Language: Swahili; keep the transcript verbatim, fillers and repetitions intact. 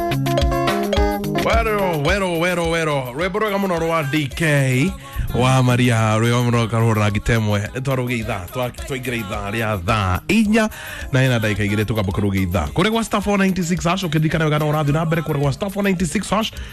Wero, wero, wero, wero. Rwimbo rwega muno rwa D K wa Maria rwega muno karura gitemwe twaruge itha twaingira itha ria tha inya na ina ndaika igire tukamba kuruge itha kuri kwa star four ninety-six hash ukidikana wega na urathi na mbere kuri kwa star four ninety-six hash